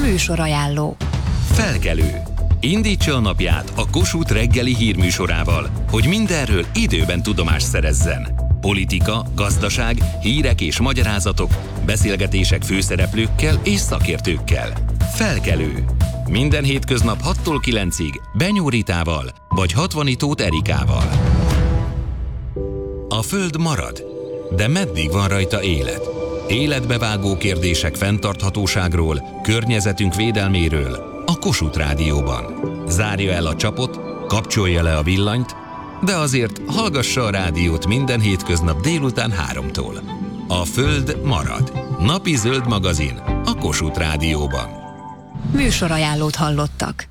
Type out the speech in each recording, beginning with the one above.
Műsorajánló. Felkelő. Indítsa a napját a Kossuth reggeli hírműsorával, hogy mindenről időben tudomást szerezzen. Politika, gazdaság, hírek és magyarázatok, beszélgetések főszereplőkkel és szakértőkkel. Felkelő. Minden hétköznap 6-tól 9-ig Benyó Ritával vagy Hatvanítót Erikával. A Föld marad, de meddig van rajta élet? Életbevágó kérdések fenntarthatóságról, környezetünk védelméről a Kossuth Rádióban. Zárja el a csapot, kapcsolja le a villanyt, de azért hallgassa a rádiót minden hétköznap délután 3-tól. A Föld marad. Napi zöld magazin a Kossuth Rádióban. Műsorajánlót hallottak.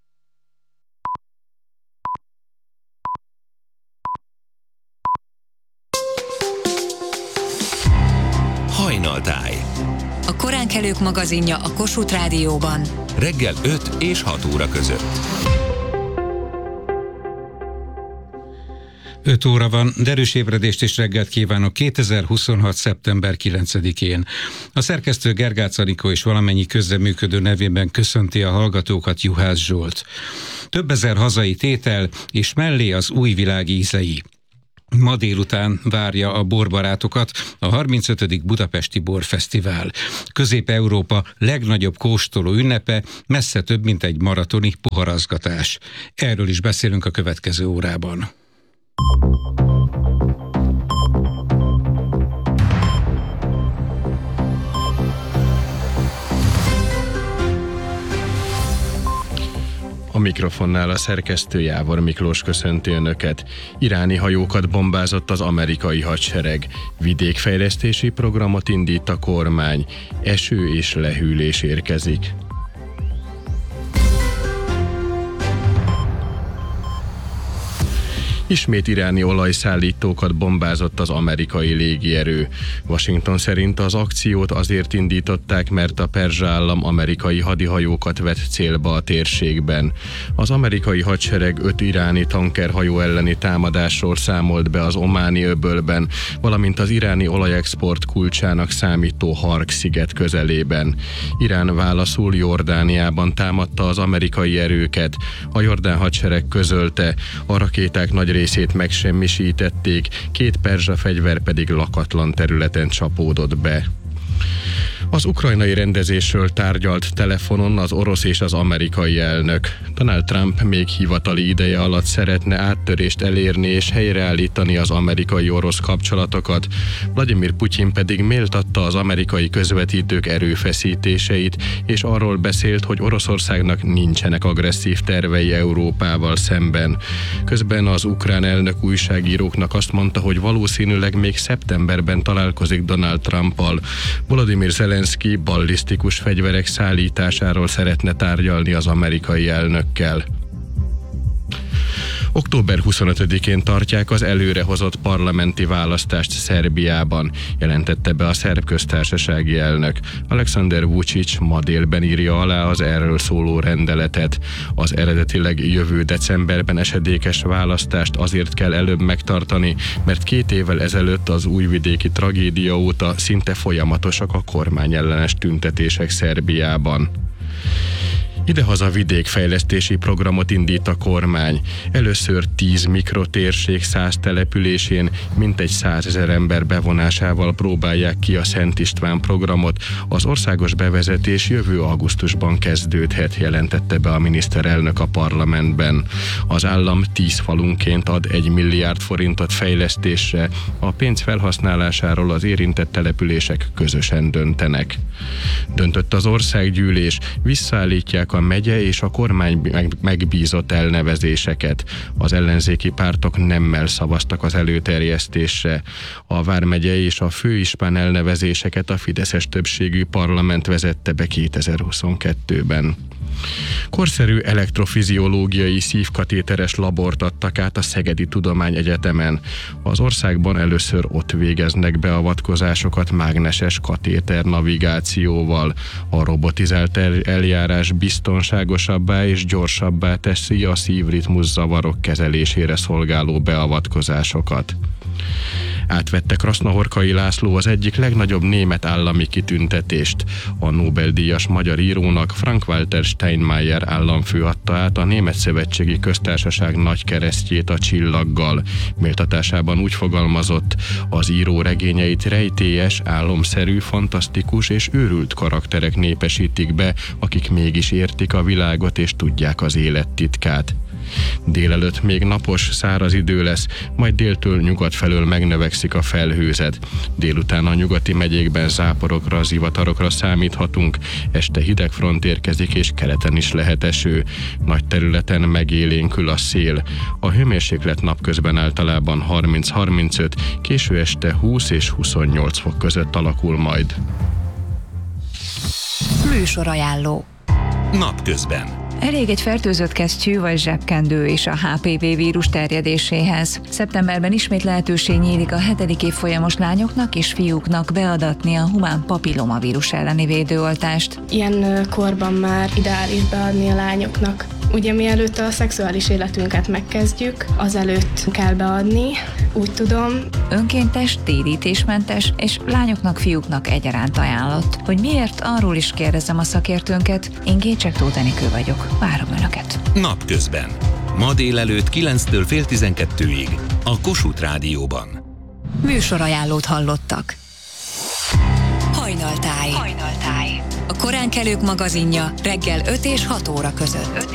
Hajnaltáj. A koránkelők magazinja a Kossuth Rádióban. Reggel 5 és 6 óra között. 5 óra van, derűs ébredést és reggelt kívánok 2026. szeptember 9-én. A szerkesztő Gergács Anikó és valamennyi közreműködő nevében köszönti a hallgatókat Juhász Zsolt. Több ezer hazai tétel, és mellé az új világ ízei. Ma délután várja a borbarátokat a 35. Budapesti Borfesztivál. Közép-Európa legnagyobb kóstoló ünnepe, messze több, mint egy maratoni poharazgatás. Erről is beszélünk a következő órában. A mikrofonnál a szerkesztő Jávor Miklós köszönti Önöket. Iráni hajókat bombázott az amerikai hadsereg. Vidékfejlesztési programot indít a kormány. Eső és lehűlés érkezik. Ismét iráni olajszállítókat bombázott az amerikai légierő. Washington szerint az akciót azért indították, mert a perzsa állam amerikai hadihajókat vett célba a térségben. Az amerikai hadsereg 5 iráni tankerhajó elleni támadásról számolt be az Ománi öbölben, valamint az iráni olajexport kulcsának számító Harg-sziget közelében. Irán válaszul Jordániában támadta az amerikai erőket. A jordán hadsereg közölte, a rakéták nagy részét megsemmisítették, 2 perzsa fegyver pedig lakatlan területen csapódott be. Az ukrajnai rendezésről tárgyalt telefonon az orosz és az amerikai elnök. Donald Trump még hivatali ideje alatt szeretne áttörést elérni és helyreállítani az amerikai-orosz kapcsolatokat. Vladimir Putyin pedig méltatta az amerikai közvetítők erőfeszítéseit, és arról beszélt, hogy Oroszországnak nincsenek agresszív tervei Európával szemben. Közben az ukrán elnök újságíróknak azt mondta, hogy valószínűleg még szeptemberben találkozik Donald Trumpal. Volodymyr Zelenszky ballisztikus fegyverek szállításáról szeretne tárgyalni az amerikai elnökkel. Október 25-én tartják az előrehozott parlamenti választást Szerbiában, jelentette be a szerb köztársasági elnök. Alexander Vučić ma délben írja alá az erről szóló rendeletet. Az eredetileg jövő decemberben esedékes választást azért kell előbb megtartani, mert 2 évvel ezelőtt az újvidéki tragédia óta szinte folyamatosak a kormányellenes tüntetések Szerbiában. Idehaza vidékfejlesztési programot indít a kormány. Először 10 mikrotérség 100 településén mintegy 100 000 ember bevonásával próbálják ki a Szent István programot. Az országos bevezetés jövő augusztusban kezdődhet, jelentette be a miniszterelnök a parlamentben. Az állam 10 falunként ad 1 milliárd forintot fejlesztésre. A pénz felhasználásáról az érintett települések közösen döntenek. Döntött az országgyűlés, visszaállítják a megye és a kormány megbízott elnevezéseket. Az ellenzéki pártok nemmel szavaztak az előterjesztésre. A vármegye és a főispán elnevezéseket a fideszes többségű parlament vezette be 2022-ben. Korszerű elektrofiziológiai szívkatéteres labort adtak át a Szegedi Tudományegyetemen. Az országban először ott végeznek beavatkozásokat mágneses katéter navigációval. A robotizált eljárás biztonságosabbá és gyorsabbá teszi a szívritmus zavarok kezelésére szolgáló beavatkozásokat. Átvette Krasznahorkai László az egyik legnagyobb német állami kitüntetést. A Nobel-díjas magyar írónak Frank-Walter Steinmeier államfő adta át a Német Szövetségi Köztársaság nagy keresztjét a csillaggal. Méltatásában úgy fogalmazott: az író regényeit rejtélyes, álomszerű, fantasztikus és őrült karakterek népesítik be, akik mégis értik a világot és tudják az élet titkát. Délelőtt még napos, száraz idő lesz, majd déltől nyugat felől megnövekszik a felhőzet. Délután a nyugati megyékben záporokra, zivatarokra számíthatunk, este hideg front érkezik és keleten is lehet eső. Nagy területen megélénkül a szél. A hőmérséklet napközben általában 30-35, késő este 20 és 28 fok között alakul majd. Műsorajánló. Napközben. Elég egy fertőzött kesztyű vagy zsebkendő is a HPV vírus terjedéséhez. Szeptemberben ismét lehetőség nyílik a 7. évfolyamos lányoknak és fiúknak beadatni a humán papillomavírus elleni védőoltást. Ilyen korban már ideális beadni a lányoknak. Ugye mielőtt a szexuális életünket megkezdjük, azelőtt kell beadni, úgy tudom. Önkéntes, térítésmentes és lányoknak, fiúknak egyaránt ajánlott. Hogy miért, arról is kérdezem a szakértőnket. Én Gécsek Tóth Enikő vagyok. Várom Önöket. Napközben. Ma délelőtt 9-től fél 12-ig a Kossuth Rádióban. Műsorajánlót hallottak. Hajnaltáj. A koránkelők magazinja reggel 5 és 6 óra között.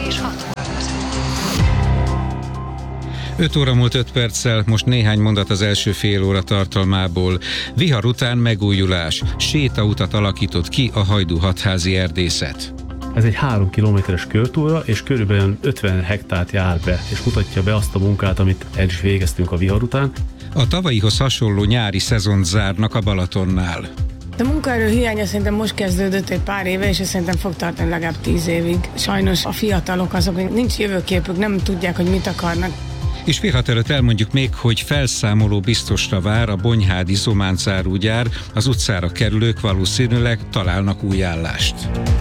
5 óra múlt 5 perccel, most néhány mondat az első fél óra tartalmából. Vihar után megújulás. Sétautat alakított ki a Hajdú-Hatházi erdészet. Ez egy 3 kilométeres körtúra, és körülbelül 50 hektárt jár be, és mutatja be azt a munkát, amit el is végeztünk a vihar után. A tavalyihoz hasonló nyári szezont zárnak a Balatonnál. A munkaerő hiánya szerintem most kezdődött egy pár éve, és szerintem fog tartani legalább 10 évig. Sajnos a fiatalok azok, nincs jövőképük, nem tudják, hogy mit akarnak. És félhat előtt elmondjuk még, hogy felszámoló biztosra vár a bonyhádi zománcárugyár, az utcára kerülők valószínűleg találnak új állást.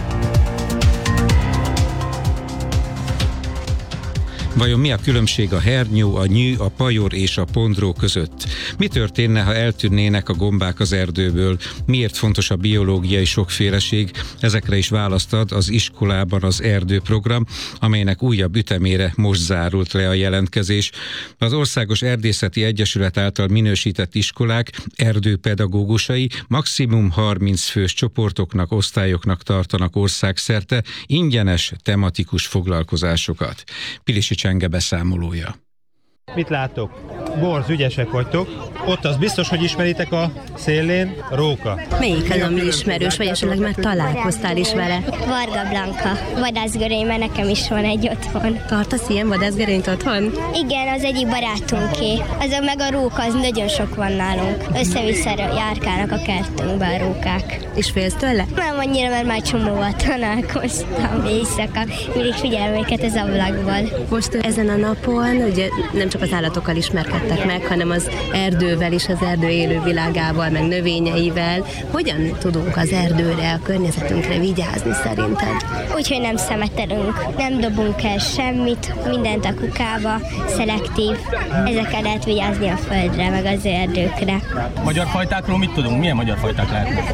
Vajon mi a különbség a hernyó, a nyű, a pajor és a pondró között? Mi történne, ha eltűnnének a gombák az erdőből? Miért fontos a biológiai sokféleség? Ezekre is választ ad az iskolában az erdőprogram, amelynek újabb ütemére most zárult le a jelentkezés. Az Országos Erdészeti Egyesület által minősített iskolák erdőpedagógusai maximum 30 fős csoportoknak, osztályoknak tartanak országszerte ingyenes tematikus foglalkozásokat. Pilisi Csenge beszámolója. Mit látok? Borz, ügyesek vagytok. Ott az biztos, hogy ismeritek a szélén, róka. Melyik az, ami ismerős, vagy esetleg már találkoztál is vele? Varga Blanka, vadászgörény, mert nekem is van egy otthon. Tartasz ilyen vadászgörényt otthon? Igen, az egyik barátunké. Az meg a róka, az nagyon sok van nálunk. Össze-vissza járkálnak a kertünkbe a rókák. És félsz tőle? Nem annyira, mert már csomóval találkoztam éjszaka. Mindig figyelem őket az ablakból. Most ezen a napon ugye nem csak az állatokkal ismerkedtek meg, hanem az erdővel is, az erdő élővilágával, meg növényeivel. Hogyan tudunk az erdőre, a környezetünkre vigyázni szerinted? Úgyhogy nem szemetelünk, nem dobunk el semmit, mindent a kukába, szelektív. Ezekkel lehet vigyázni a földre, meg az erdőkre. Magyar fajtákról mit tudunk? Milyen magyar fajták lehetnek?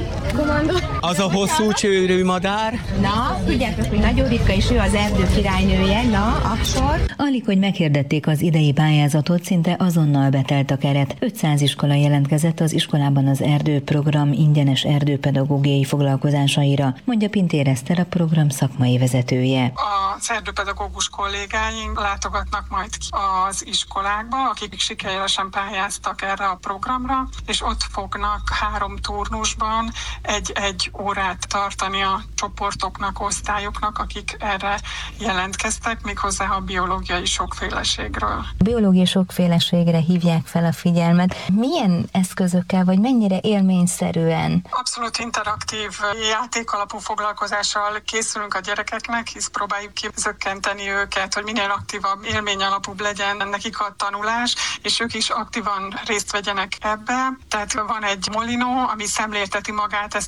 Az a hosszú csőrű madár. Na, tudjátok, hogy nagyon ritka, és ő az erdő királynője, na, akkor. Alig, hogy meghirdették az idei pályázatot, szinte azonnal betelt a keret. 500 iskola jelentkezett az iskolában az erdőprogram ingyenes erdőpedagógiai foglalkozásaira, mondja Pintér Eszter, a program szakmai vezetője. Az erdőpedagógus kollégáink látogatnak majd az iskolákba, akik sikeresen pályáztak erre a programra, és ott fognak 3 turnusban egy órát tartani a csoportoknak, osztályoknak, akik erre jelentkeztek, méghozzá a biológiai sokféleségről. A biológiai sokféleségre hívják fel a figyelmet. Milyen eszközökkel, vagy mennyire élményszerűen? Abszolút interaktív, játékalapú foglalkozással készülünk a gyerekeknek, hisz próbáljuk kizökkenteni őket, hogy minél aktívabb, élményalapúbb legyen nekik a tanulás, és ők is aktívan részt vegyenek ebbe. Tehát van egy molinó, ami szemlélteti magát, ezt a biológiai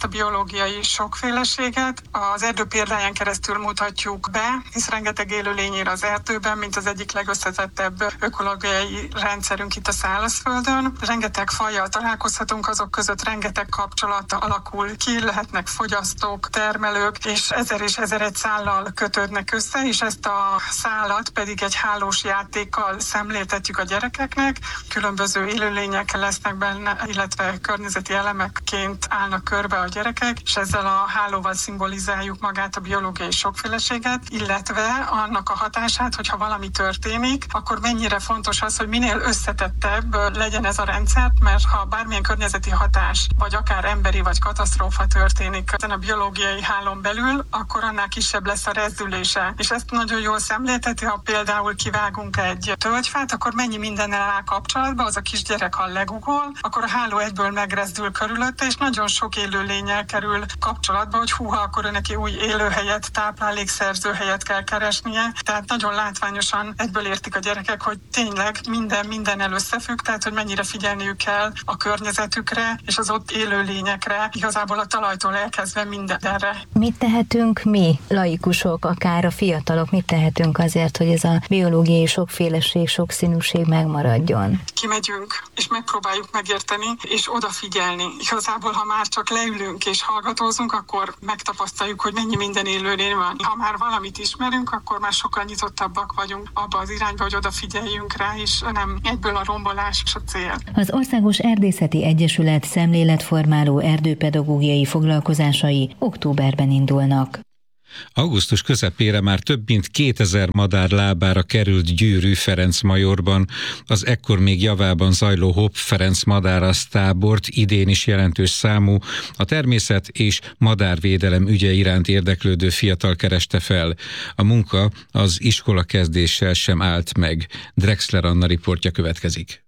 biológiai sokféleséget. Az erdő példáján keresztül mutatjuk be, hisz rengeteg élőlény él az erdőben, mint az egyik legösszetettebb ökológiai rendszerünk itt a szárazföldön. Rengeteg fajjal találkozhatunk, azok között rengeteg kapcsolat alakul ki, lehetnek fogyasztók, termelők, és 1001 szállal kötődnek össze, és ezt a szállat pedig egy hálós játékkal szemléltetjük a gyerekeknek. Különböző élőlények lesznek benne, illetve környezeti elemekként állnak körbe a gyerekek, és ezzel a hálóval szimbolizáljuk magát a biológiai sokféleséget, illetve annak a hatását, hogyha valami történik, akkor mennyire fontos az, hogy minél összetettebb legyen ez a rendszer, mert ha bármilyen környezeti hatás, vagy akár emberi, vagy katasztrófa történik ezen a biológiai hálón belül, akkor annál kisebb lesz a rezdülése. És ezt nagyon jól szemlélteti, ha például kivágunk egy tölgyfát, akkor mennyi mindennel áll kapcsolatba, az a kisgyerek, ha legugol, akkor a háló egyből megrezdül körülötte, és nagyon sok élőlénnyel kerül kapcsolatba, hogy húha, akkor neki új élőhelyet, táplálékszerző helyet kell keresnie. Tehát nagyon látványosan egyből értik a gyerekek, hogy tényleg mindennel összefügg, tehát hogy mennyire figyelniük kell a környezetükre és az ott élőlényekre, igazából a talajtól elkezdve mindenre. Mit tehetünk mi, laikusok, akár a fiatalok, mit tehetünk azért, hogy ez a biológiai sokféleség, sokszínűség megmaradjon? Kimegyünk, és megpróbáljuk megérteni, és odafigyelni. Igazából, ha már csak leülünk és hallgatózunk, akkor megtapasztaljuk, hogy mennyi minden élőlény van. Ha már valamit ismerünk, akkor már sokkal nyitottabbak vagyunk abba az irányba, hogy odafigyeljünk rá, és nem egyből a rombolás a cél. Az Országos Erdészeti Egyesület szemléletformáló erdőpedagógiai foglalkozásai októberben indulnak. Augusztus közepére már több mint 2000 madár lábára került gyűrű Ferencmajorban. Az ekkor még javában zajló Hopp Ferenc madárasztábort idén is jelentős számú, a természet és madárvédelem ügye iránt érdeklődő fiatal kereste fel. A munka az iskola kezdéssel sem állt meg. Drexler Anna riportja következik.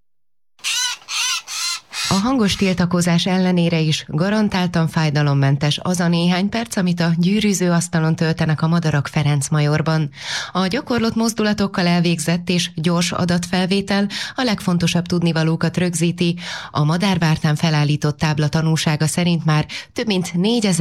A hangos tiltakozás ellenére is garantáltan fájdalommentes az a néhány perc, amit a gyűrűző asztalon töltenek a madarak Ferencmajorban. A gyakorlott mozdulatokkal elvégzett és gyors adatfelvétel a legfontosabb tudnivalókat rögzíti. A madárvártán felállított tábla tanúsága szerint már több mint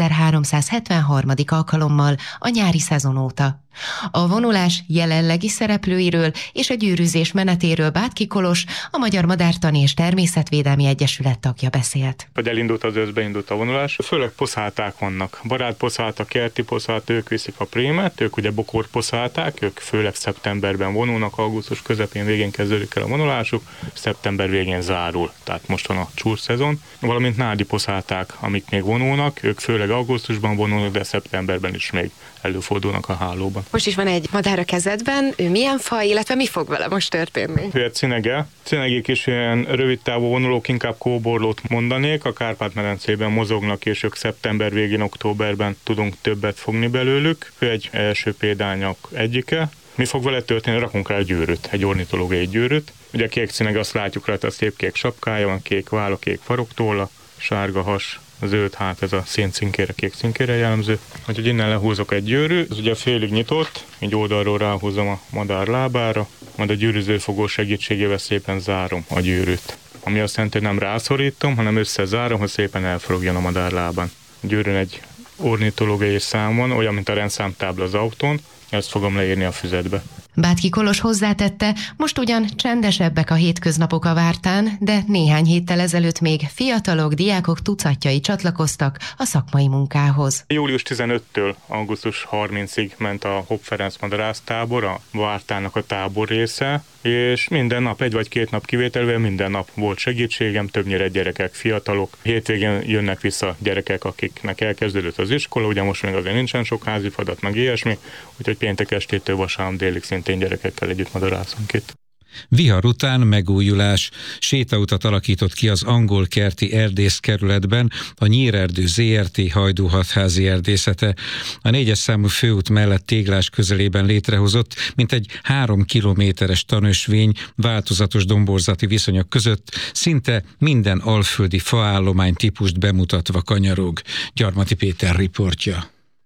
4373. alkalommal a nyári szezon óta. A vonulás jelenlegi szereplőiről és a gyűrűzés menetéről Bátki Kolos, a Magyar Madártani és Természetvédelmi Egyesület tagja beszélt. Hogy elindult az ősz, beindult a vonulás. Főleg poszálták vannak. Barátposzálta, kerti poszálta, ők viszik a prémet, ők ugye bokorposzálták, ők főleg szeptemberben vonulnak, augusztus közepén végén kezdődik el a vonulásuk, szeptember végén zárul, tehát most van a csúrszezon. Valamint nádi poszálták, amik még vonulnak, ők főleg augusztusban vonulnak, de szeptemberben is még előfordulnak a hálóban. Most is van egy madár a kezedben, ő milyen faj, illetve mi fog vele most történni? Ő egy cinege. Cinegék is ilyen rövid távú vonulók, inkább kóborlót mondanék, a Kárpát-medencében mozognak, és ők szeptember végén, októberben tudunk többet fogni belőlük. Ő egy első példányok egyike. Mi fog vele történni? Rakunk rá egy gyűrűt, egy ornitológiai gyűrűt. Ugye kék cinege, azt látjuk rajta, a szép kék sapkája van, kék válla, kék faroktolla, sárga has, zöld hát, ez a széncinkére, kék cinkére jellemző. Úgyhogy innen lehúzok egy gyűrű, ez ugye félig nyitott, így oldalról ráhúzom a madár lábára, majd a gyűrűzőfogó segítségével szépen zárom a gyűrűt. Ami azt jelenti, hogy nem rászorítom, hanem összezárom, hogy szépen elforogjon a madár lábán. A gyűrűn egy ornitológiai szám van, olyan, mint a rendszámtábla az autón, ezt fogom leírni a füzetbe. Bátki Kolos hozzátette, most ugyan csendesebbek a hétköznapok a vártán, de néhány héttel ezelőtt még fiatalok, diákok tucatjai csatlakoztak a szakmai munkához. Július 15-től augusztus 30-ig ment a Hopp Ferenc madarásztábor, a vártának a tábor része, és minden nap, egy vagy két nap kivételvel minden nap volt segítségem, többnyire gyerekek, fiatalok. Hétvégén jönnek vissza gyerekek, akiknek elkezdődött az iskola, ugye most még azért nincsen sok házi feladat, meg ilyesmi, úgyhogy péntek estétől vasárnap délig szintén gyerekekkel együtt madarászunk itt. Vihar után megújulás. Sétautat alakított ki az Angol Kerti Erdészkerületben a Nyírerdő ZRT Hajdú-Hatházi erdészete. A 4-es számú főút mellett Téglás közelében létrehozott mintegy 3 kilométeres tanösvény változatos domborzati viszonyok között szinte minden alföldi faállomány típust bemutatva kanyarog. Gyarmati Péter riportja.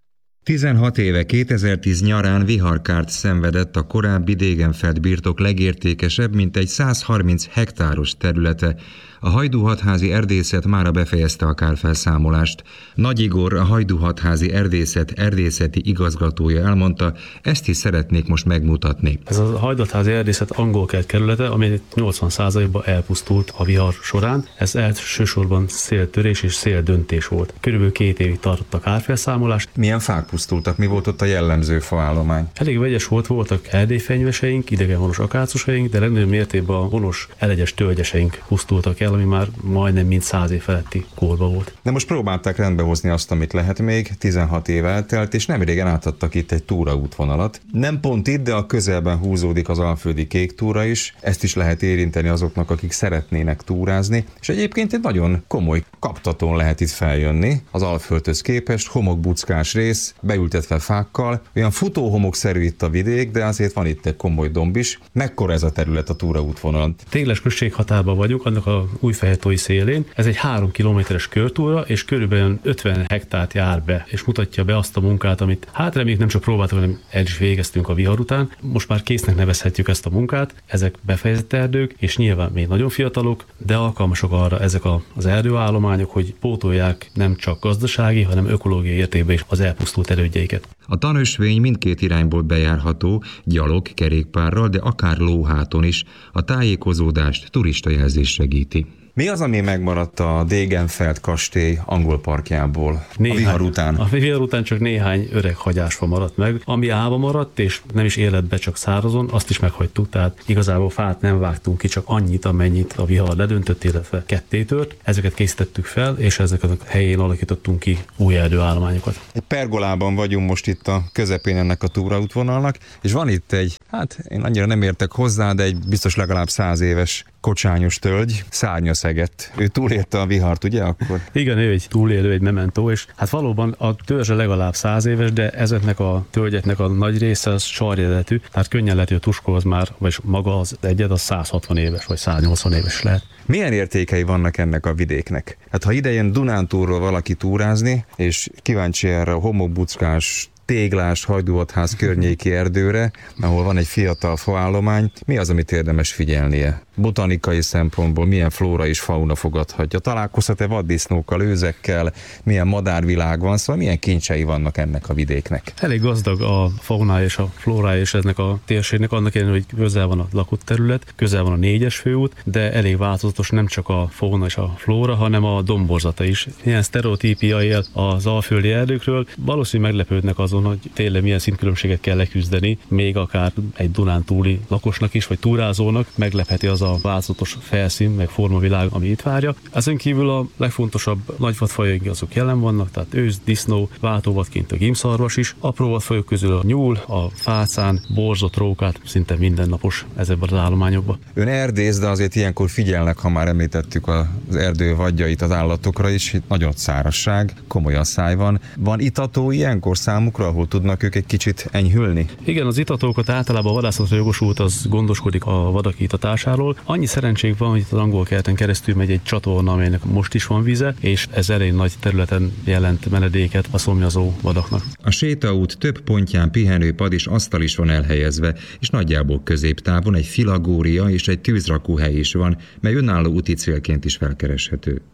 16 éve 2010 nyarán viharkárt szenvedett a korábbi Degenfeld birtok legértékesebb, mintegy 130 hektáros területe, A Hajdúhatházi Erdészet mára befejezte a kárfelszámolást. Nagy Igor, a Hajdúhatházi erdészeti igazgatója elmondta, ezt is szeretnék most megmutatni. Ez a Hajdúhatházi Erdészet angolkert kerülete, ami 80%-ban elpusztult a vihar során. Ez elsősorban széltörés és széldöntés volt. Körülbelül 2 évig tartott a kárfelszámolás. Milyen fák pusztultak? Mi volt ott a jellemző faállomány? Elég vegyes voltak erdélyfenyveseink, idegenhonos akácusaink, de legnagyobb mértékben a honos elegyes tölgyeseink pusztultak el, ami már majdnem mind 100 év feletti korban volt. De most próbálták rendbehozni azt, amit lehet még, 16 év eltelt, és nemrégen átadtak itt egy túraútvonalat. Nem pont itt, de a közelben húzódik az Alföldi Kék túra is. Ezt is lehet érinteni azoknak, akik szeretnének túrázni, és egyébként egy nagyon komoly kaptatón lehet itt feljönni. Az Alföldhöz képest homokbuckás rész, beültetve fákkal, olyan futóhomokszerű itt a vidék, de azért van itt egy komoly domb is. Mekkora ez a terület a túraútvonal? Tégles község határban vagyunk, annak a Újfehértói szélén. Ez egy 3 kilométeres körtúra, és körülbelül 50 hektárt jár be, és mutatja be azt a munkát, amit reméljük nem csak próbáltuk, hanem el is végeztünk a vihar után. Most már késznek nevezhetjük ezt a munkát. Ezek befejezett erdők, és nyilván még nagyon fiatalok, de alkalmasok arra ezek az erdőállományok, hogy pótolják nem csak gazdasági, hanem ökológiai értékben is az elpusztult erődjeiket. A tanösvény mindkét irányból bejárható, gyalog, kerékpárral, de akár lóháton is. A tájékozódást turistajelzés segíti. Mi az, ami megmaradt a Degenfeld kastély angol parkjából a vihar után? A vihar után csak néhány öreg hagyásfa maradt meg. Ami állva maradt, és nem is életbe, csak szárazon, azt is meghagytuk. Tehát igazából fát nem vágtunk ki, csak annyit, amennyit a vihar ledöntött, illetve kettétört. Ezeket készítettük fel, és ezeket a helyén alakítottunk ki új erdőállományokat. Egy pergolában vagyunk most itt a közepén ennek a túraútvonalnak, és van itt egy, én annyira nem értek hozzá, de egy biztos legalább 100 éves kocsányos tölgy, szárnyaszegett. Ő túlélte a vihart, ugye akkor? Igen, ő egy túlélő, egy mementó, és valóban a törzse legalább 100 éves, de ezeknek a tölgyeknek a nagy része az sarjeletű, tehát könnyen lehet, hogy a tuskó az már, vagy maga az egyed, az 160 éves, vagy 180 éves lehet. Milyen értékei vannak ennek a vidéknek? Hát ha idejön Dunántúlról valaki túrázni, és kíváncsi erre a homokbuckás, téglás Hajdúhatház környéki erdőre, ahol van egy fiatal faállomány, mi az, amit érdemes figyelnie? Botanikai szempontból milyen flóra és fauna fogadhatja? Találkozhat-e vaddisznókkal, őzekkel, milyen madárvilág van, szóval milyen kincsei vannak ennek a vidéknek? Elég gazdag a fauna és a flóra és ennek a térségnek, annak ellenére, hogy közel van a lakott terület, közel van a 4-es főút, de elég változatos nem csak a fauna és a flóra, hanem a domborzata is. Ilyen sztereotípia él az alföldi erdőkről, valószínűleg meglepődnek azon, hogy tényleg milyen szintkülönbséget kell leküzdeni, még akár egy dunántúli lakosnak is, vagy túrázónak meglepheti az a változatos felszín, meg formavilág, ami itt várja. Ezen kívül a legfontosabb nagyvadfajaink azok jelen vannak, tehát ősz, disznó, váltóvadként a gímszarvas is. Apró vadfajok közül a nyúl, a fácán, borzot, rókát, szinte mindennapos ezekben az állományokban. Ön erdész, de azért ilyenkor figyelnek, ha már említettük az erdő vadjait az állatokra is, itt nagyon szárazság, komoly asszály van. Van itató ilyenkor számukra, ahol tudnak ők egy kicsit enyhülni? Igen, az itatókat általában a vadászatra jogosult az gondoskodik a vadak itatásáról. Annyi szerencsénk van, hogy az angol kerten keresztül megy egy csatorna, amelynek most is van vize, és ez elég nagy területen jelent menedéket a szomjazó vadaknak. A sétaút több pontján pihenőpad és asztal is van elhelyezve, és nagyjából középtávon egy filagória és egy tűzrakóhely is van, mely önálló úti célként is felkereshető.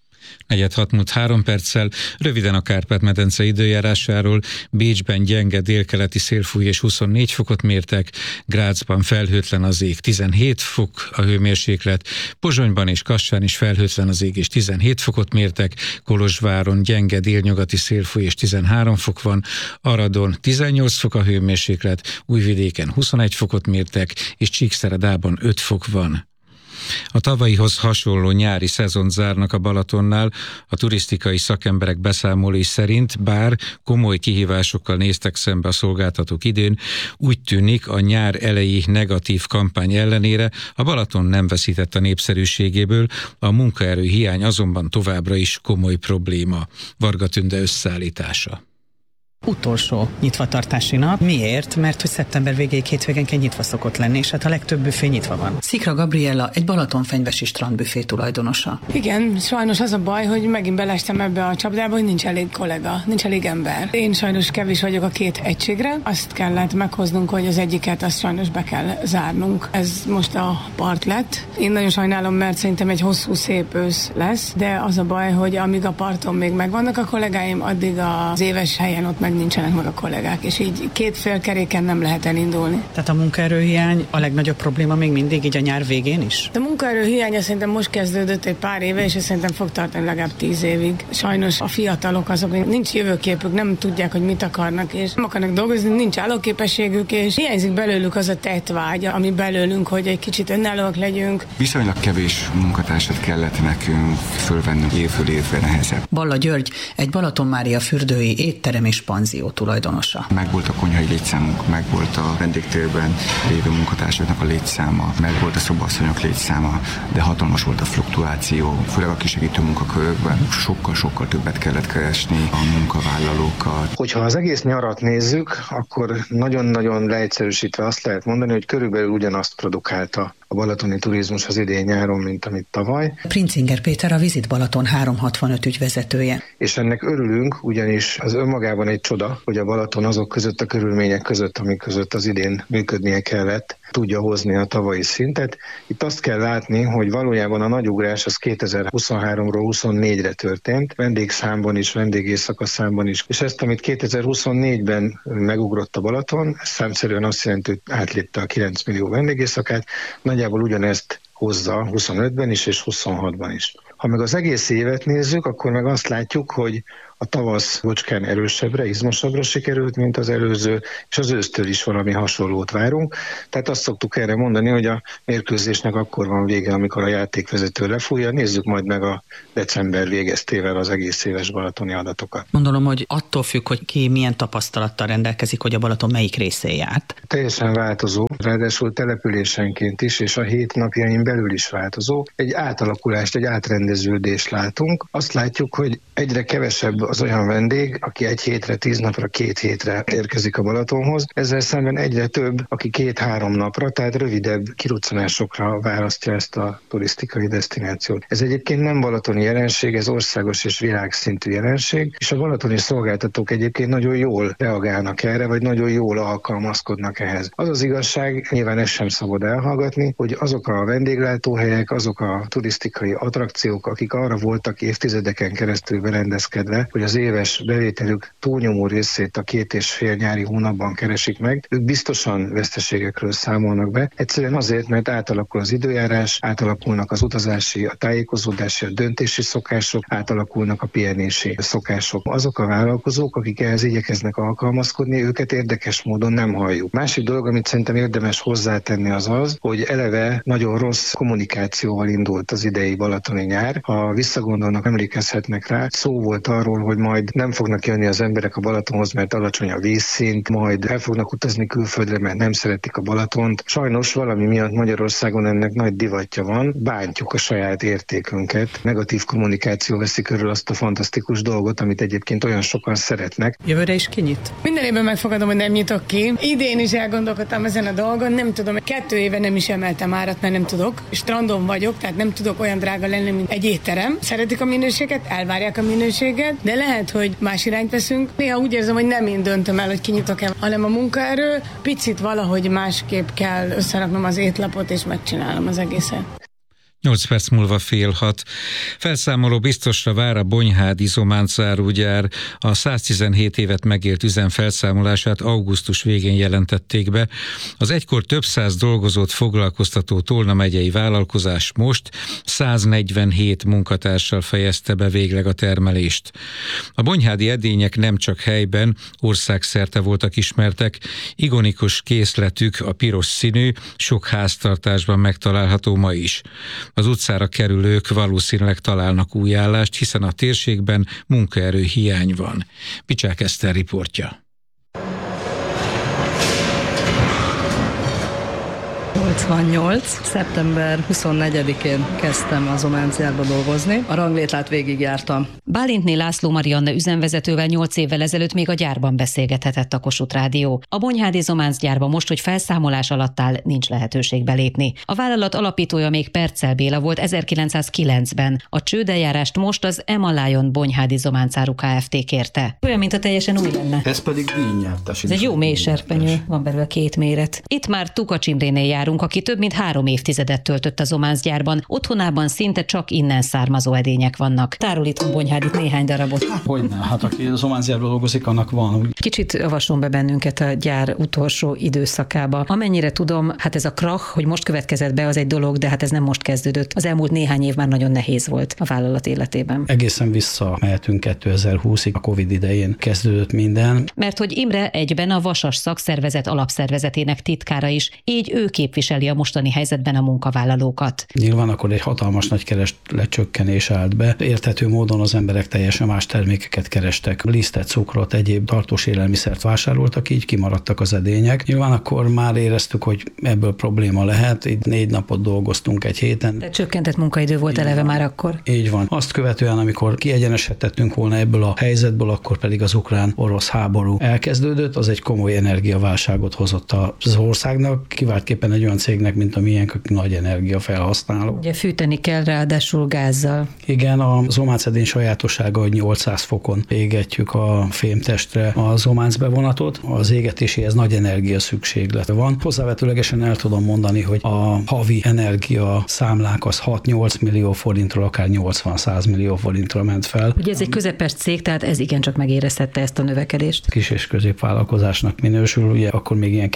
4:06 röviden a Kárpát-medence időjárásáról. Bécsben gyenge délkeleti szél fúj és 24 fokot mértek, Grazban felhőtlen az ég, 17 fok a hőmérséklet, Pozsonyban és Kassán is felhőtlen az ég és 17 fokot mértek, Kolozsváron gyenge délnyugati szél fúj és 13 fok van, Aradon 18 fok a hőmérséklet, Újvidéken 21 fokot mértek, és Csíkszeredában 5 fok van. A tavalyihoz hasonló nyári szezont zárnak a Balatonnál, a turisztikai szakemberek beszámolói szerint, bár komoly kihívásokkal néztek szembe a szolgáltatók idén, úgy tűnik a nyár eleji negatív kampány ellenére a Balaton nem veszített a népszerűségéből, a munkaerő hiány azonban továbbra is komoly probléma. Varga Tünde összeállítása. Utolsó nyitvatartási nap. Miért? Mert hogy szeptember végéig hétvégenként nyitva szokott lenni, és hát a legtöbb büfé nyitva van. Szikra Gabriella egy balatonfenyvesi strandbüfé tulajdonosa. Igen, sajnos az a baj, hogy megint beleestem ebbe a csapdába, hogy nincs elég kollega, nincs elég ember. Én sajnos kevés vagyok a 2 egységre, azt kellett meghoznunk, hogy az egyiket azt sajnos be kell zárnunk. Ez most a part lett. Én nagyon sajnálom, mert szerintem egy hosszú, szép ősz lesz, de az a baj, hogy amíg a parton még megvannak a kollégáim, addig az éves helyen ott meg nincsenek meg a kollégák, és így 2 félkeréken nem lehet elindulni. Tehát a munkaerőhiány a legnagyobb probléma még mindig, így a nyár végén is? A munkaerőhiánya szerintem most kezdődött egy pár éve, és szerintem fog tartani legalább 10 évig. Sajnos a fiatalok azok, nincs jövőképük, nem tudják, hogy mit akarnak, és nem akarnak dolgozni, nincs állóképességük, és hiányzik belőlük az a tettvágy, ami belőlünk, hogy egy kicsit önállóak legyünk. Viszonylag kevés munkatársat kellett nekünk fölvennünk évről évre nehezebb. Balla György egy Balatonmária fürdői étterem és panzió tulajdonosa. Megvolt a konyhai létszámunk, megvolt a vendégtérben lévő munkatársaknak a létszáma, megvolt a szobasszonyok létszáma, de hatalmas volt a fluktuáció, főleg a kisegítő munkakörökben. Sokkal többet kellett keresni a munkavállalókat. Hogyha az egész nyarat nézzük, akkor nagyon-nagyon leegyszerűsítve azt lehet mondani, hogy körülbelül ugyanazt produkálta a balatoni turizmus az idén nyáron, mint amit tavaly. Princinger Péter a Visit Balaton 365 ügyvezetője. És ennek örülünk, ugyanis az önmagában egy csoda, hogy a Balaton azok között a körülmények között, amik között az idén működnie kellett, tudja hozni a tavalyi szintet. Itt azt kell látni, hogy valójában a nagy ugrás az 2023-ról 24-re történt, vendégszámban is, vendégészakaszámban is. És ezt, amit 2024-ben megugrott a Balaton, számszerűen azt jelenti, hogy átlépte a 9 millió vendégészakát, nagyjából ugyanezt hozza 25-ben is és 26-ban is. Ha meg az egész évet nézzük, akkor meg azt látjuk, hogy a tavasz bocskán erősebbre, izmosabbra sikerült, mint az előző, és az ősztől is valami hasonlót várunk. Tehát azt szoktuk erre mondani, hogy a mérkőzésnek akkor van vége, amikor a játékvezető lefújja. Nézzük majd meg a december végeztével az egész éves balatoni adatokat. Gondolom, hogy attól függ, hogy ki milyen tapasztalattal rendelkezik, hogy a Balaton melyik részén járt. Teljesen változó, ráadásul településenként is, és a 7 napjain belül is változó. Egy átalakulást, egy átrendeződést látunk. Azt látjuk, hogy egyre kevesebb az olyan vendég, aki 1 hétre, 10 napra, 2 hétre érkezik a Balatonhoz. Ezzel szemben egyre több, aki 2-3 napra, tehát rövidebb kiruccanásokra választja ezt a turisztikai desztinációt. Ez egyébként nem balatoni jelenség, ez országos és világszintű jelenség, és a balatoni szolgáltatók egyébként nagyon jól reagálnak erre, vagy nagyon jól alkalmazkodnak ehhez. Az az igazság, nyilván ezt sem szabad elhallgatni, hogy azok a vendéglátóhelyek, azok a turisztikai attrakciók, akik arra voltak évtizedeken keresztül berendezkedve, hogy az éves bevételük túlnyomó részét a 2,5 nyári hónapban keresik meg, ők biztosan veszteségekről számolnak be. Egyszerűen azért, mert átalakul az időjárás, átalakulnak az utazási, a tájékozódási, a döntési szokások, átalakulnak a pihenési szokások. Azok a vállalkozók, akik ehhez igyekeznek alkalmazkodni, őket érdekes módon nem halljuk. Másik dolog, amit szerintem érdemes hozzátenni az az, hogy eleve nagyon rossz kommunikációval indult az idei balatoni nyár. Ha visszagondolnak, emlékezhetnek rá, szó volt arról, hogy majd nem fognak jönni az emberek a Balatonhoz, mert alacsony a vízszint, majd el fognak utazni külföldre, mert nem szeretik a Balatont. Sajnos valami miatt Magyarországon ennek nagy divatja van, bántjuk a saját értékünket. Negatív kommunikáció veszi körül azt a fantasztikus dolgot, amit egyébként olyan sokan szeretnek. Jövőre is kinyit? Minden évben megfogadom, hogy nem nyitok ki. Idén is elgondolkodtam ezen a dolgon, nem tudom, 2 éve nem is emeltem árat, mert nem tudok. Strandon vagyok, tehát nem tudok olyan drága lenni, mint egy étterem. Szeretik a minőséget, elvárják a minőséget, de lehet, hogy más irányt veszünk. Néha úgy érzem, hogy nem én döntöm el, hogy kinyitok-e, hanem a munkaerő. Picit valahogy másképp kell összeraknom az étlapot, és megcsinálom az egészet. 8 perc múlva 5:30. Felszámoló biztosra vár a Bonyhád izomántzárógyár. A 117 évet megélt üzem felszámolását augusztus végén jelentették be. Az egykor több száz dolgozót foglalkoztató Tolna megyei vállalkozás most 147 munkatársal fejezte be végleg a termelést. A bonyhádi edények nem csak helyben, országszerte voltak ismertek. Ikonikus készletük, a piros színű, sok háztartásban megtalálható ma is. Az utcára kerülők valószínűleg találnak új állást, hiszen a térségben munkaerő hiány van. Bicsák Eszter riportja. 88. Szeptember 24-én kezdtem a Zománciárba dolgozni. A ranglétlát végigjártam. Bálintné László Marianne üzemvezetővel 8 évvel ezelőtt még a gyárban beszélgethetett a Kossuth Rádió. A Bonyhádi Zománc gyárban most, hogy felszámolás alatt áll, nincs lehetőség belépni. A vállalat alapítója még Perccel Béla volt 1909-ben. A csődeljárást most az Emma Lion Bonyhádi Zománcáru Kft. Kérte. Olyan, mint a teljesen új lenne. Ez pedig díjnyertes. Ez egy jó mély serpenyő, van belőle 2 méret. Itt már Tukacs Imrénél járunk, aki több mint 3 évtizedet töltött a Zománcz gyárban. Otthonában szinte csak innen származó edények vannak. Tárol itthon Bonyhádit néhány darabot. Hogyne, hát aki a Zománcz gyárban dolgozik, annak van. Kicsit avasson be bennünket a gyár utolsó időszakába. Amennyire tudom, hát ez a krach, hogy most következett be, az egy dolog, de hát ez nem most kezdődött. Az elmúlt néhány év már nagyon nehéz volt a vállalat életében. Egészen visszamehetünk 2020-ig, a Covid idején kezdődött minden. Mert hogy Imre egyben a Vasas szakszervezet alapszervezetének titkára is, így ő képviseli a mostani helyzetben a munkavállalókat. Nyilván akkor egy hatalmas nagy keresletcsökkenés állt be. Érthető módon az emberek teljesen más termékeket kerestek. Lisztet, cukrot, egyéb tartós élelmiszert vásároltak, így kimaradtak az edények. Nyilván akkor már éreztük, hogy ebből probléma lehet. Itt 4 napot dolgoztunk egy héten. De csökkentett munkaidő volt eleve már akkor. Így van. Azt követően, amikor kiegyenesedtettünk volna ebből a helyzetből, akkor pedig az ukrán-orosz háború elkezdődött, az egy komoly energiaválságot hozott az országnak, kiváltképpen egy olyan cégnek, mint a miénk, aki nagy energiafelhasználó. Ugye fűteni kell, ráadásul gázzal. Igen, a Zománc edény sajátossága, hogy 800 fokon égetjük a fémtestre a Zománc bevonatot. Az égetéséhez nagy energia szükséglete van. Hozzávetőlegesen el tudom mondani, hogy a havi energia számlánk az 6-8 millió forintról, akár 80-100 millió forintra ment fel. Ugye ez egy közepes cég, tehát ez igencsak megérezhette ezt a növekedést. Kis és középvállalkozásnak minősül, ugye akkor még ilyen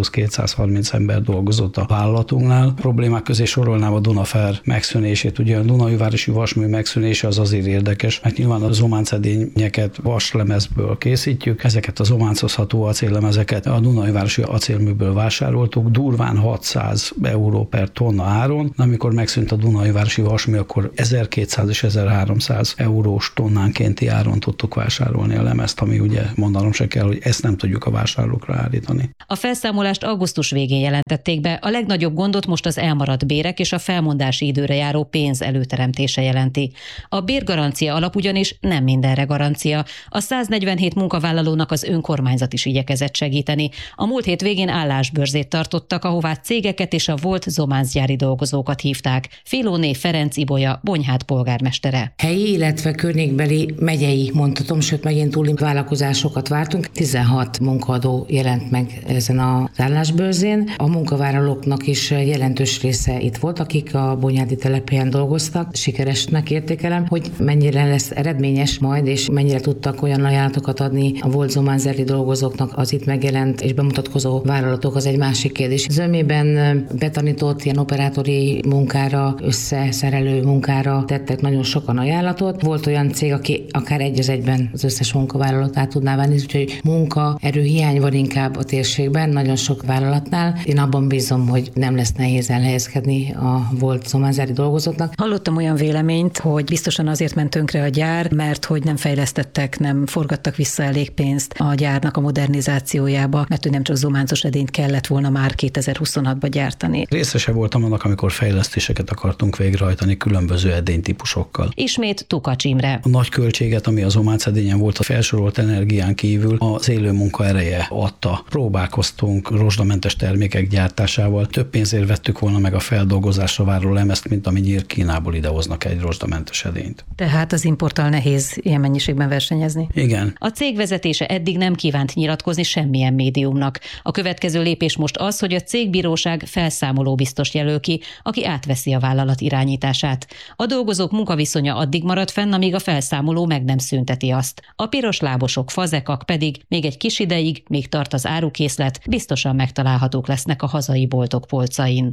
220-230 ember dolgozott a vállalatunknál. Problémák közé sorolnám a Dunafer megszűnését. Ugye a Dunaújvárosi vasmű megszűnése az azért érdekes, mert nyilván a Zománc edényeket vaslemezből készítjük, ezeket a zománcozható acéllemezeket a Dunaújvárosi acélműből vásároltuk, durván 600 euró per tonna áron. Amikor megszűnt a Dunaújvárosi vasmű, akkor 1200 és 1300 eurós tonnánkénti áron tudtuk vásárolni a lemezt, ami ugye mondanom se kell, hogy ezt nem tudjuk a vásárlókra állítani. A felszámolást augusztus végén jelentették be. A legnagyobb gondot most az elmaradt bérek és a felmondási időre járó pénz előteremtése jelenti. A bérgarancia alap ugyanis nem mindenre garancia. A 147 munkavállalónak az önkormányzat is igyekezett segíteni. A múlt hét végén állásbörzét tartottak, ahová cégeket és a volt zománcgyári dolgozókat hívták. Filóné Ferenc Ibolya, Bonyhád polgármestere. Helyi, illetve környékbeli megyei, mondhatom, sőt megint túli vállalkozásokat vártunk. 16 munkaadó jelent meg ezen az állásbörzén. A munkavállalóknak is jelentős része itt volt, akik a bonyhádi telephelyen dolgoztak. Sikeresnek értékelem, hogy mennyire lesz eredményes majd, és mennyire tudtak olyan ajánlatokat adni a volt zománcgyári dolgozóknak az itt megjelent és bemutatkozó vállalatok, az egy másik kérdés. Zömében betanított ilyen operátori munkára, összeszerelő munkára tettek nagyon sokan ajánlatot. Volt olyan cég, aki akár egy az egyben az összes munkavállalót tudná venni, úgyhogy munkaerő hiány van inkább a térségben, nagyon sok vállalatnál. Én abban bízom, hogy nem lesz nehéz elhelyezkedni a volt zománcgyári dolgozóknak. Hallottam olyan véleményt, hogy biztosan azért ment tönkre a gyár, mert hogy nem fejlesztettek, nem forgattak vissza elég pénzt a gyárnak a modernizációjába, mert hogy nem csak zománcos edényt kellett volna már 2026-ban gyártani. Részese voltam annak, amikor fejlesztéseket akartunk végrehajtani különböző edénytípusokkal. Ismét Tukacs Imre. A nagy költséget, ami a Zománc edényen volt, a felsorolt energián kívül az élő munka ereje adta. Próbálkoztunk rozsdamentes termékek gyártásával. Több pénzért vettük volna meg a feldolgozásra váró lemezt, mint amennyire Kínából idehoznak egy rozsdamentes edényt. Tehát az importtal nehéz ilyen mennyiségben versenyezni. Igen. A cég vezetése eddig nem kívánt nyilatkozni semmilyen médiumnak. A következő lépés most az, hogy a cégbíróság felszámoló biztost jelöl ki, aki átveszi a vállalat irányítását. A dolgozók munkaviszonya addig marad fenn, amíg a felszámoló meg nem szünteti azt. A piros lábosok, fazekak pedig még egy kis ideig, még tart az árukészlet, biztosan megtalálhatók lesznek a hazai boltok polcain.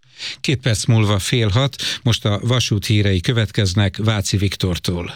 2 perc múlva 5:30, most a vasút hírei következnek Váci Viktortól.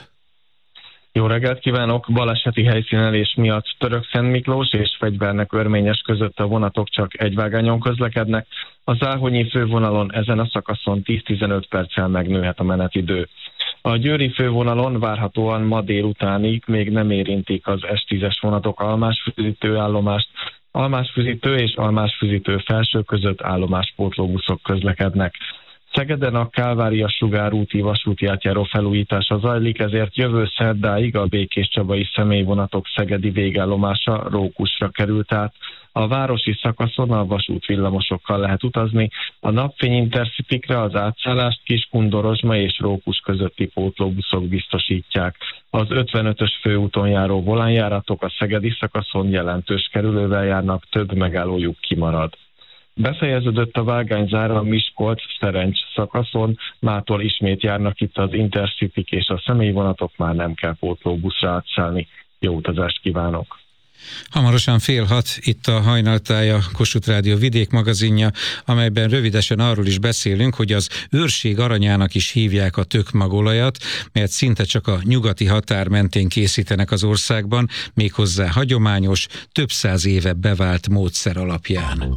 Jó reggelt kívánok! Baleseti helyszínelés miatt Törökszentmiklós és Fegyvernek Örményes között a vonatok csak egyvágányon közlekednek. A záhonyi fővonalon ezen a szakaszon 10-15 perccel megnőhet a menetidő. A győri fővonalon várhatóan ma délutánig még nem érintik az S10-es vonatok Almásfürdőállomást, Almásfüzitő és Almásfüzitő felső között állomáspótlóbuszok közlekednek. Szegeden a Kálvária sugárúti vasúti átjáró felújítása zajlik, ezért jövő szerdáig a Békéscsabai személyvonatok szegedi végállomása Rókusra került át. A városi szakaszon a vasútvillamosokkal lehet utazni, a Napfény Intercitykre az átszállást Kiskun-Dorozsma és Rókus közötti pótlóbuszok biztosítják. Az 55-ös főúton járó volánjáratok a szegedi szakaszon jelentős kerülővel járnak, több megállójuk kimarad. Befejeződött a vágányzár a Miskolc-Szerencs szakaszon, mától ismét járnak itt az Intercityk és a személyvonatok, már nem kell pótlóbuszra átszállni. Jó utazást kívánok! Hamarosan 5:30 itt a Hajnaltája, Kossuth Rádió vidék magazinja, amelyben rövidesen arról is beszélünk, hogy az őrség aranyának is hívják a tökmagolajat, mert szinte csak a nyugati határ mentén készítenek az országban, méghozzá hagyományos, több száz éve bevált módszer alapján.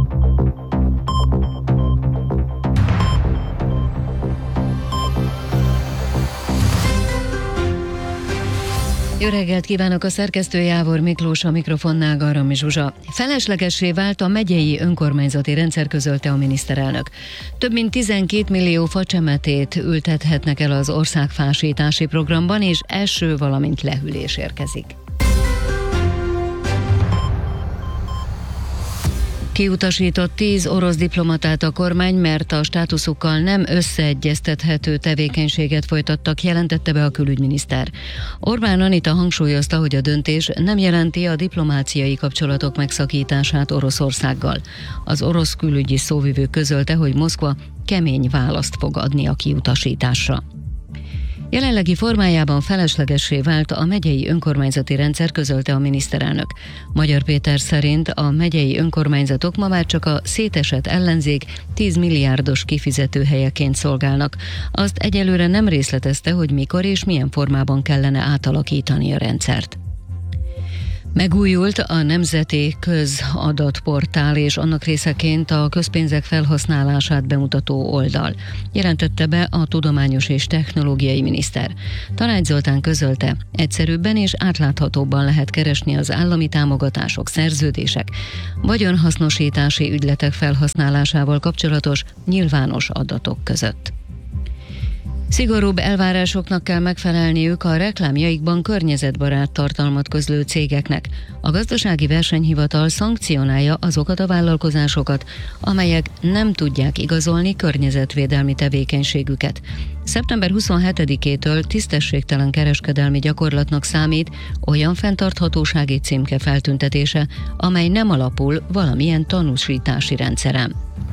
Jó reggelt kívánok, a szerkesztő Jávor Miklós, a mikrofonnál Garami Zsuzsa. Feleslegessé vált a megyei önkormányzati rendszer, közölte a miniszterelnök. Több mint 12 millió facsemetét ültethetnek el az országfásítási programban, és eső, valamint lehűlés érkezik. Kiutasított 10 orosz diplomatát a kormány, mert a státuszukkal nem összeegyeztethető tevékenységet folytattak, jelentette be a külügyminiszter. Orbán Anita hangsúlyozta, hogy a döntés nem jelenti a diplomáciai kapcsolatok megszakítását Oroszországgal. Az orosz külügyi szóvivő közölte, hogy Moszkva kemény választ fog adni a kiutasításra. Jelenlegi formájában feleslegessé vált a megyei önkormányzati rendszer, közölte a miniszterelnök. Magyar Péter szerint a megyei önkormányzatok ma már csak a szétesett ellenzék 10 milliárdos kifizetőhelyeként szolgálnak. Azt egyelőre nem részletezte, hogy mikor és milyen formában kellene átalakítani a rendszert. Megújult a Nemzeti Közadatportál és annak részeként a közpénzek felhasználását bemutató oldal, jelentette be a tudományos és technológiai miniszter. Tanács Zoltán közölte, egyszerűbben és átláthatóbban lehet keresni az állami támogatások, szerződések, vagyonhasznosítási ügyletek felhasználásával kapcsolatos nyilvános adatok között. Szigorúbb elvárásoknak kell megfelelniük a reklámjaikban környezetbarát tartalmat közlő cégeknek. A Gazdasági Versenyhivatal szankcionálja azokat a vállalkozásokat, amelyek nem tudják igazolni környezetvédelmi tevékenységüket. Szeptember 27-től tisztességtelen kereskedelmi gyakorlatnak számít olyan fenntarthatósági címke feltüntetése, amely nem alapul valamilyen tanúsítási rendszeren.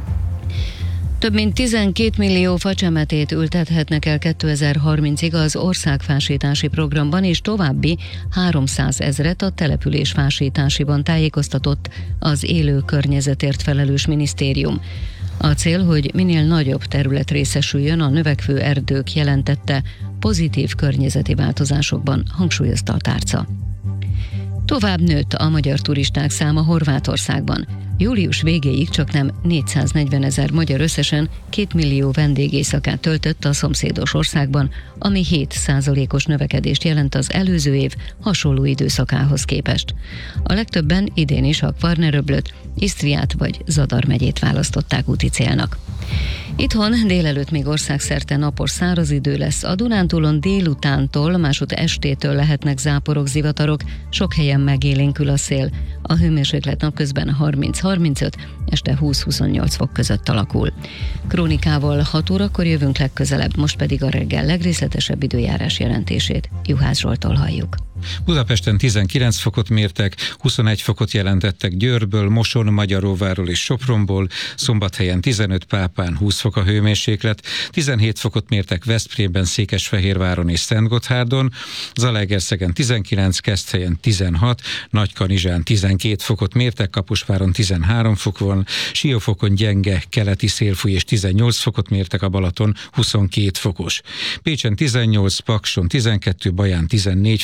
Több mint 12 millió facsemetét ültethetnek el 2030-ig az országfásítási programban, és további 300 000 a településfásításiban, tájékoztatott az élő környezetért felelős minisztérium. A cél, hogy minél nagyobb terület részesüljön a növekvő erdők, jelentette, pozitív környezeti változásokban, hangsúlyozta a tárca. Tovább nőtt a magyar turisták száma Horvátországban. Július végéig csaknem 440 000 magyar összesen 2 millió vendégéjszakát töltött a szomszédos országban, ami 7%-os növekedést jelent az előző év hasonló időszakához képest. A legtöbben idén is a Kvarneröblöt, Isztriát vagy Zadar megyét választották úti célnak. Itthon délelőtt még országszerte napos száraz idő lesz. A Dunántúlon délutántól, másút estétől lehetnek záporok, zivatarok, sok helyen megélénkül a szél. A hőmérséklet napközben 30-35, este 20-28 fok között alakul. Krónikával 6 órakor jövünk legközelebb, most pedig a reggel legrészletesebb időjárás jelentését Juhász Zsolttól halljuk. Budapesten 19 fokot mértek, 21 fokot jelentettek Győrből, Moson, Magyaróvárról és Sopronból, Szombathelyen 15, Pápán 20 fok a hőmérséklet, 17 fokot mértek Veszprémben, Székesfehérváron és Szentgotthárdon, Zalaegerszegen 19, Keszthelyen 16, Nagykanizsán 12 fokot mértek, Kaposváron 13 fok van, Siófokon gyenge keleti szélfúj és 18 fokot mértek, a Balaton 22 fokos. Pécsen 18, Pakson 12, Baján 14 fokot mértek,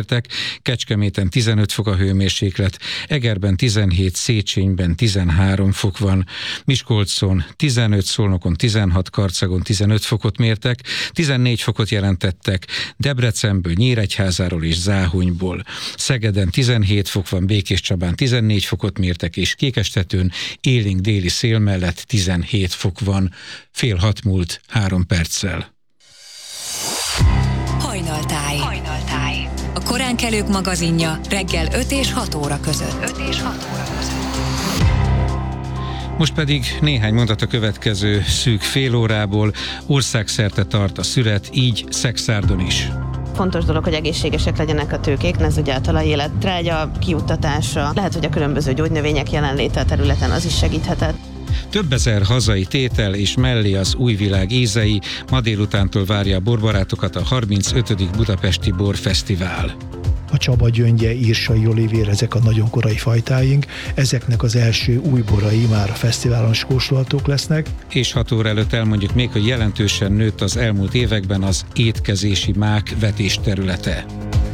mértek, Kecskeméten 15 fok a hőmérséklet, Egerben 17, Széchenyben 13 fok van, Miskolcon 15, Szolnokon 16, Karcagon 15 fokot mértek, 14 fokot jelentettek Debrecenből, Nyíregyházáról és Záhonyból. Szegeden 17 fok van, Békéscsabán 14 fokot mértek, és Kékestetőn élénk déli szél mellett 17 fok van. 5:30 múlt 3 perccel. Hajnaltáj. A koránkelők magazinja reggel 5 és 6 óra között. Most pedig néhány mondat a következő szűk fél órából. Országszerte tart a szüret, így Szekszárdon is. Fontos dolog, hogy egészségesek legyenek a tőkék, ne zúgyáltal a élettrágya, kiuttatása. Lehet, hogy a különböző gyógynövények jelenléte a területen az is segíthetett. Több ezer hazai tétel és mellé az új világ ízei. Ma délutántól várja a borbarátokat a 35. Budapesti Borfesztivál. A Csaba gyöngye, írsai, olivér, ezek a nagyon korai fajtáink. Ezeknek az első új borai már a fesztiválon is kóstolhatók lesznek. És 6 óra előtt elmondjuk még, hogy jelentősen nőtt az elmúlt években az étkezési mák vetés területe.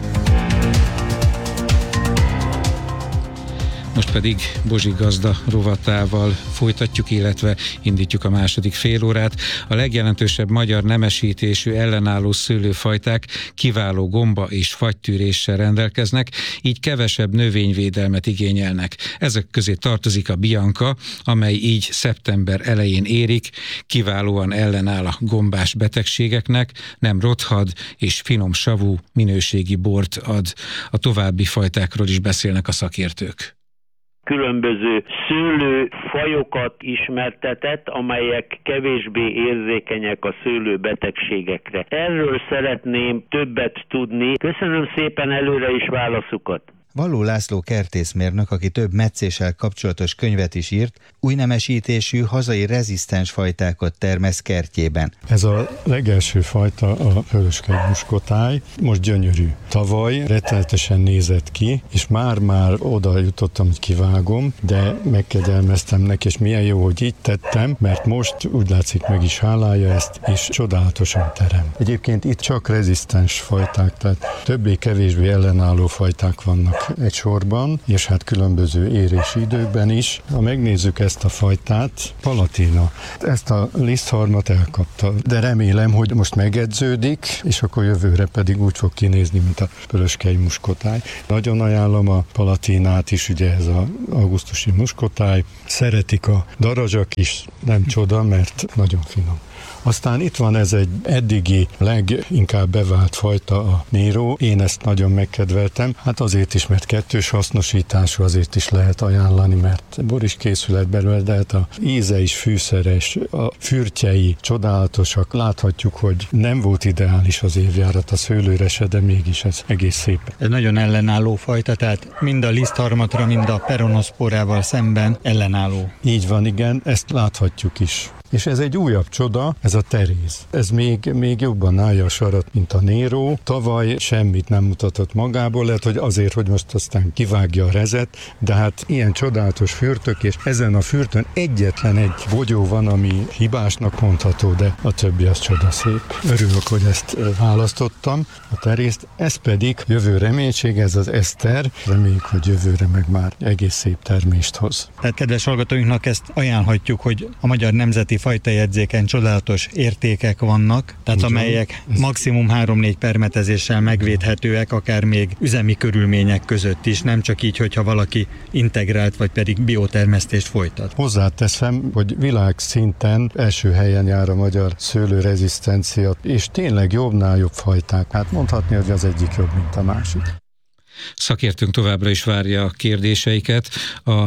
Most pedig Bozsi gazda rovatával folytatjuk, illetve indítjuk a második félórát. A legjelentősebb magyar nemesítésű ellenálló szőlőfajták kiváló gomba és fagytűréssel rendelkeznek, így kevesebb növényvédelmet igényelnek. Ezek közé tartozik a Bianca, amely így szeptember elején érik, kiválóan ellenáll a gombás betegségeknek, nem rothad és finom savú minőségi bort ad. A további fajtákról is beszélnek a szakértők. Különböző szőlőfajokat ismertetett, amelyek kevésbé érzékenyek a szőlőbetegségekre. Erről szeretném többet tudni. Köszönöm szépen előre is válaszukat. Valló László kertészmérnök, aki több metszéssel kapcsolatos könyvet is írt, új nemesítésű hazai rezisztens fajtákat termesz kertjében. Ez a legelső fajta a vöröskei muskotáj, most gyönyörű. Tavaly rettenetesen nézett ki, és már oda jutottam, hogy kivágom, de megkegyelmeztem neki, és milyen jó, hogy így tettem, mert most úgy látszik meg is hálálja ezt, és csodálatosan terem. Egyébként itt csak rezisztens fajták, tehát többé-kevésbé ellenálló fajták vannak egy sorban, és hát különböző érési időkben is. Ha megnézzük ezt a fajtát, Palatina. Ezt a lisztharmat elkapta, de remélem, hogy most megedződik, és akkor jövőre pedig úgy fog kinézni, mint a vöröskei muskotáj. Nagyon ajánlom a Palatinát is, ugye ez az augusztusi muskotáj. Szeretik a darazsak is, nem csoda, mert nagyon finom. Aztán itt van ez egy eddigi leginkább bevált fajta, a Nero. Én ezt nagyon megkedveltem. Hát azért is, mert kettős hasznosítású, azért is lehet ajánlani, mert bor is készülhet belőle, de hát a íze is fűszeres, a fürtjei csodálatosak. Láthatjuk, hogy nem volt ideális az évjárat a szőlőre se, de mégis ez egész szép. Ez nagyon ellenálló fajta, tehát mind a lisztharmatra, mind a peronoszporával szemben ellenálló. Így van, igen, ezt láthatjuk is. És ez egy újabb csoda, ez a Teréz. Ez még jobban állja a sarat, mint a Nero. Tavaly semmit nem mutatott magából, lehet, hogy azért, hogy most aztán kivágja a rezet, de hát ilyen csodálatos fürtök, és ezen a fürtön egyetlen egy bogyó van, ami hibásnak mondható, de a többi az csodaszép. Örülök, hogy ezt választottam, a Terézt. Ez pedig jövő reménység, ez az Eszter. Reméljük, hogy jövőre meg már egész szép termést hoz. Tehát kedves hallgatóinknak ezt ajánlhatjuk, hogy a Magyar Nemzeti Fajtajegyzéken csodálatos értékek vannak, tehát amelyek maximum 3-4 permetezéssel megvédhetőek, akár még üzemi körülmények között is, nem csak így, hogyha valaki integrált vagy pedig biotermesztést folytat. Hozzáteszem, hogy világszinten első helyen jár a magyar szőlőrezisztencia, és tényleg jobbnál jobb fajták. Hát mondhatni, hogy az egyik jobb, mint a másik. Szakértőnk továbbra is várja a kérdéseiket a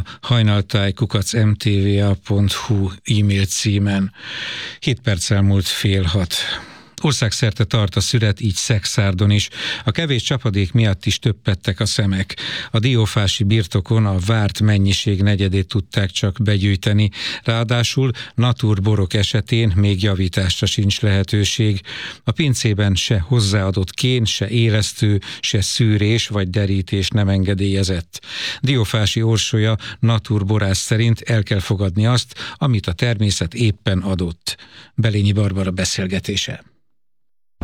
hajnaltáj@mtva.hu e-mail címen. 7 perc elmúlt 5:30. Országszerte tart a szüret, így Szekszárdon is. A kevés csapadék miatt is töppettek a szemek. A diófási birtokon a várt mennyiség negyedét tudták csak begyűjteni. Ráadásul naturborok esetén még javításra sincs lehetőség. A pincében se hozzáadott kén, se élesztő, se szűrés vagy derítés nem engedélyezett. Diófási Orsolya naturborász szerint el kell fogadni azt, amit a természet éppen adott. Belényi Barbara beszélgetése.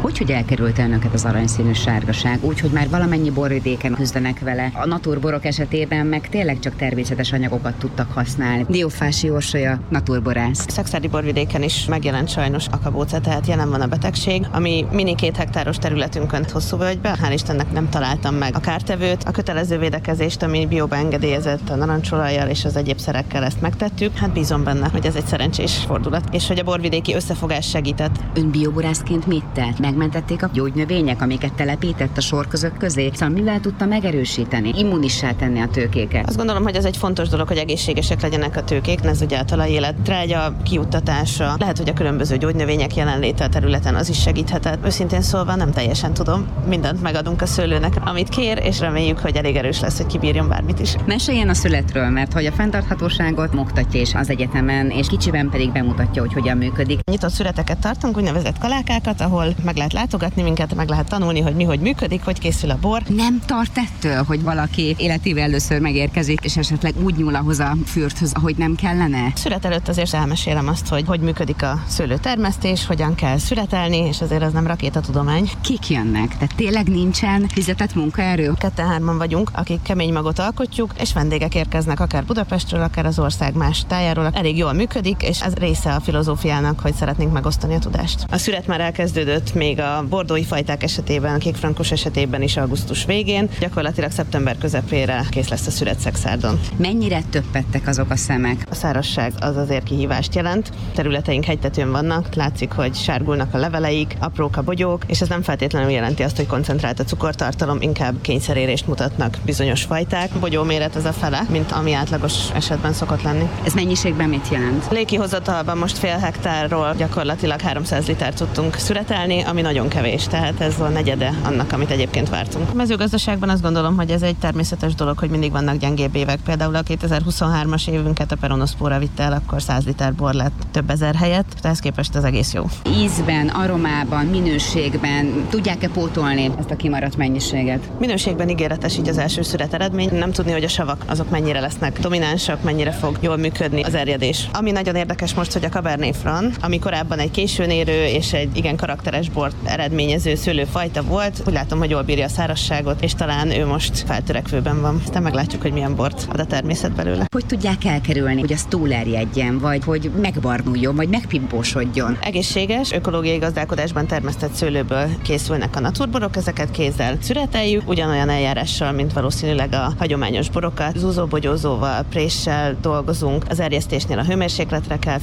Hogy elkerült önöket az aranyszínű sárgaság, úgyhogy már valamennyi borvidéken küzdenek vele. A naturborok esetében meg tényleg csak természetes anyagokat tudtak használni. Diófási Orsolya, naturborász. Szakszárdi borvidéken is megjelent sajnos akabóca, tehát jelen van a betegség, ami mini 2 hektáros területünkön hosszú völgybe. Hál' Istennek nem találtam meg a kártevőt. A kötelező védekezést, ami bióba engedélyezett a narancsolajjal és az egyéb szerekkel, ezt megtettük. Hát bízom benne, hogy ez egy szerencsés fordulat, és hogy a borvidéki összefogás segített. Ön bioborászként mit tett? Megmentették a gyógynövények, amiket telepített a sorközök közé? Szóval mivel tudta megerősíteni, immunissá tenni a tőkéket? Azt gondolom, hogy ez egy fontos dolog, hogy egészségesek legyenek a tőkék, ez ugye a élettrágya kiuttatása, lehet, hogy a különböző gyógynövények jelenléte a területen az is segíthetett. Őszintén szólva nem teljesen tudom, mindent megadunk a szőlőnek, amit kér, és reméljük, hogy elég erős lesz, hogy kibírjon bármit is. Meséljen a születről, mert hogy a fenntarthatóságot oktatja is az egyetemen, és kicsiben pedig bemutatja, hogy hogyan működik. Nyitott születeket tartunk, úgynevezett kalákákat, ahol meg lehet látogatni minket, meg lehet tanulni, hogy mi hogy működik, hogy készül a bor. Nem tart ettől, hogy valaki életével először megérkezik, és esetleg úgy nyúl ahhoz a fürthöz, ahogy nem kellene? Szület előtt azért elmesélem azt, hogy működik a szőlőtermesztés, hogyan kell születelni, és azért az nem rakétatudomány. Kik jönnek? Tehát tényleg nincsen fizetett munkaerő? 2-3 vagyunk, akik kemény magot alkotjuk, és vendégek érkeznek akár Budapestről, akár az ország más tájáról. Elég jól működik, és ez része a filozófiának, hogy szeretnénk megosztani a tudást. A szület már elkezdődött még a bordói fajták esetében, a kékfrankos esetében is augusztus végén. Gyakorlatilag szeptember közepére kész lesz a szület Szekszárdon. Mennyire töppettek azok a szemek? A szárazság az azért kihívást jelent. Területeink hegytetőn vannak, látszik, hogy sárgulnak a leveleik, aprók a bogyók, és ez nem feltétlenül jelenti azt, hogy koncentrált a cukortartalom, inkább kényszerérést mutatnak bizonyos fajták. A bogyó méret az a fele, mint ami átlagos esetben szokott lenni. Ez mennyiségben mit jelent? Légkihozatalban most fél hektárról gyakorlatilag 300 litert tudtunk szüretelni, ami nagyon kevés, tehát ez a negyede annak, amit egyébként vártunk. A mezőgazdaságban azt gondolom, hogy ez egy természetes dolog, hogy mindig vannak gyengébb évek. Például a 2023-as évünket a peronoszpóra vitte el, akkor 100 liter bor lett több ezer helyett, ehhez képest ez egész jó. Ízben, aromában, minőségben tudják-e pótolni ezt a kimaradt mennyiséget? Minőségben ígéretes így az első szület eredmény. Nem tudni, hogy a savak azok mennyire lesznek dominánsak, mennyire fog jól működni az erjedés. Ami nagyon érdekes most, hogy a Cabernet Franc, ami korábban egy későn érő és egy igen karakteres bort eredményező szőlőfajta volt, úgy látom, hogy jól bírja a szárazságot, és talán ő most feltörekvőben van. Aztán meglátjuk, hogy milyen bort ad a természet belőle. Hogy tudják elkerülni, hogy az túlerjedjen, vagy hogy megbarnuljon, vagy megpimpósodjon? Egészséges, ökológiai gazdálkodásban termesztett szőlőből készülnek a naturborok, ezeket kézzel szüreteljük, ugyanolyan eljárással, mint valószínűleg a hagyományos borokat. Zúzóbogyózóval, préssel dolgozunk, az erjesztésnél a hőmérsékletre kell